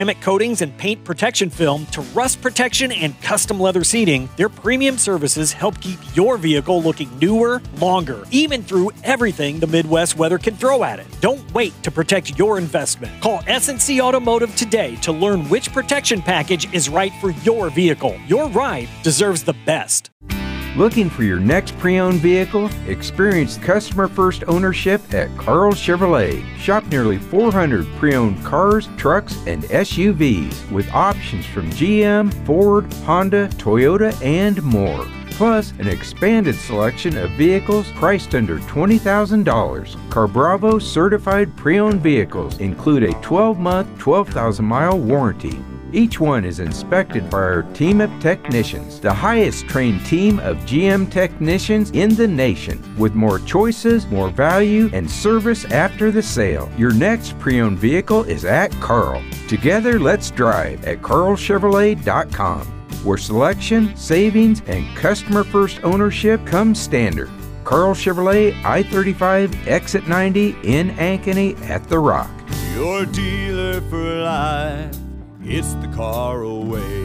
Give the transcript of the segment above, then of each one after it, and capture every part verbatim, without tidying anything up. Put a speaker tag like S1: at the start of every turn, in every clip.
S1: ceramic coatings and paint protection film to rust protection and custom leather seating, their premium services help keep your vehicle looking newer, longer, even through everything the Midwest weather can throw at it. Don't wait to protect your investment. Call S and C Automotive today to learn which protection package is right for your vehicle. Your ride deserves the best.
S2: Looking for your next pre-owned vehicle? Experience customer-first ownership at Carl Chevrolet. Shop nearly four hundred pre-owned cars, trucks, and S U Vs with options from G M, Ford, Honda, Toyota, and more. Plus, an expanded selection of vehicles priced under twenty thousand dollars. CarBravo certified pre-owned vehicles include a twelve-month, twelve thousand mile warranty. Each one is inspected by our team of technicians, the highest trained team of G M technicians in the nation, with more choices, more value, and service after the sale. Your next pre-owned vehicle is at Carl. Together, let's drive at carl chevrolet dot com, where selection, savings, and customer-first ownership come standard. Carl Chevrolet, I thirty-five, Exit ninety in Ankeny at The Rock.
S3: Your dealer for life. It's the car away.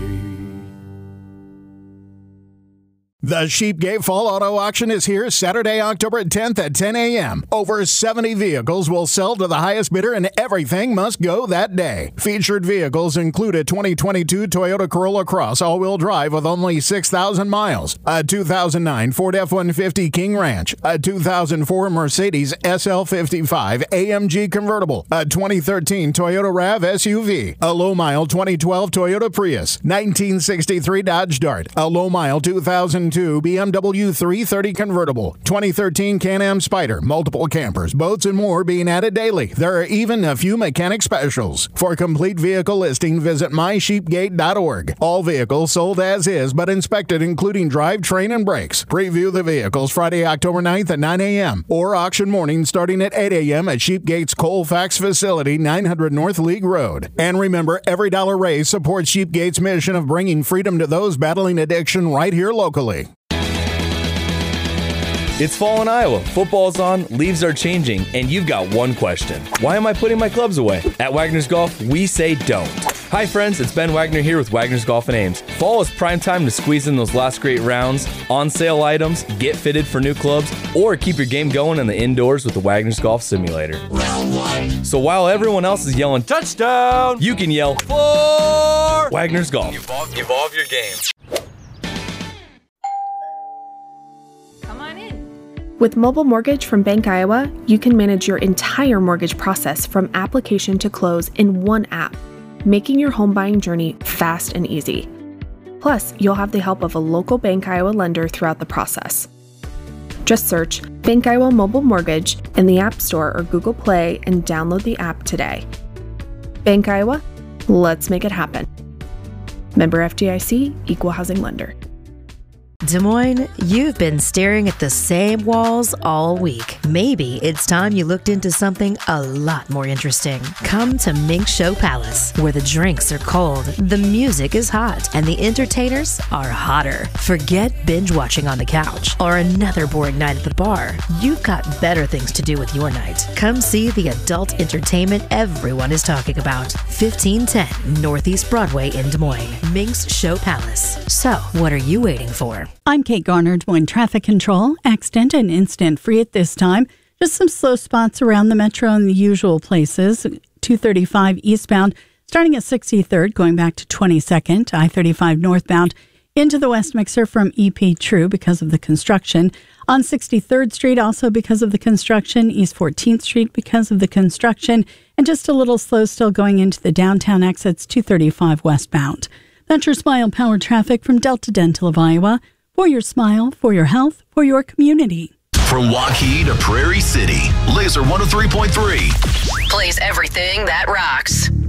S4: The Sheepgate Fall Auto Auction is here Saturday, October tenth at ten a.m. Over seventy vehicles will sell to the highest bidder and everything must go that day. Featured vehicles include a twenty twenty-two Toyota Corolla Cross all-wheel drive with only six thousand miles, a two thousand nine Ford F one fifty King Ranch, a two thousand four Mercedes S L fifty-five A M G convertible, a twenty thirteen Toyota RAV S U V, a low-mile twenty twelve Toyota Prius, nineteen sixty-three Dodge Dart, a low-mile two thousand two B M W three thirty convertible, twenty thirteen Can-Am Spyder, multiple campers, boats, and more being added daily. There are even a few mechanic specials. For complete vehicle listing, visit my sheepgate dot org. All vehicles sold as is, but inspected including drivetrain and brakes. Preview the vehicles Friday, October ninth at nine a.m. or auction morning starting at eight a.m. at Sheepgate's Colfax facility, nine hundred North League Road. And remember, every dollar raised supports Sheepgate's mission of bringing freedom to those battling addiction right here locally.
S5: It's fall in Iowa, football's on, leaves are changing, and you've got one question. Why am I putting my clubs away? At Wagner's Golf, we say don't. Hi friends, it's Ben Wagner here with Wagner's Golf and Ames. Fall is prime time to squeeze in those last great rounds, on-sale items, get fitted for new clubs, or keep your game going in the indoors with the Wagner's Golf Simulator. So while everyone else is yelling touchdown, you can yell for Wagner's Golf. Evolve, evolve your game.
S6: With Mobile Mortgage from Bank Iowa, you can manage your entire mortgage process from application to close in one app, making your home buying journey fast and easy. Plus, you'll have the help of a local Bank Iowa lender throughout the process. Just search Bank Iowa Mobile Mortgage in the App Store or Google Play and download the app today. Bank Iowa, let's make it happen. Member F D I C, Equal Housing Lender.
S7: Des Moines, you've been staring at the same walls all week. Maybe it's time you looked into something a lot more interesting. Come to Mink Show Palace, where the drinks are cold, the music is hot, and the entertainers are hotter. Forget binge watching on the couch or another boring night at the bar. You've got better things to do with your night. Come see the adult entertainment everyone is talking about. fifteen ten Northeast Broadway in Des Moines. Mink's Show Palace. So, what are you waiting for?
S8: I'm Kate Garner, Des Moines Traffic Control. Accident and incident free at this time. Just some slow spots around the metro in the usual places. two thirty-five eastbound, starting at sixty-third, going back to twenty-second. I thirty-five northbound into the West Mixer from E P True because of the construction. On sixty-third Street, also because of the construction. East fourteenth Street because of the construction. And just a little slow still going into the downtown exits, two thirty-five westbound. That's your Smile Power traffic from Delta Dental of Iowa. For your smile, for your health, for your community.
S9: From Waukee to Prairie City, Laser one oh three point three.
S10: Plays everything that rocks.